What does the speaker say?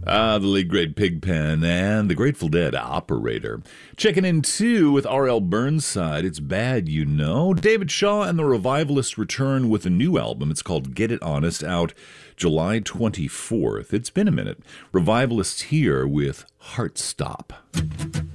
The late great Pigpen and the Grateful Dead Operator. Checking in too with R.L. Burnside. It's bad, you know. David Shaw and the Revivalists return with a new album. It's called Get It Honest, out July 24th. It's been a minute. Revivalists here with Heartstop.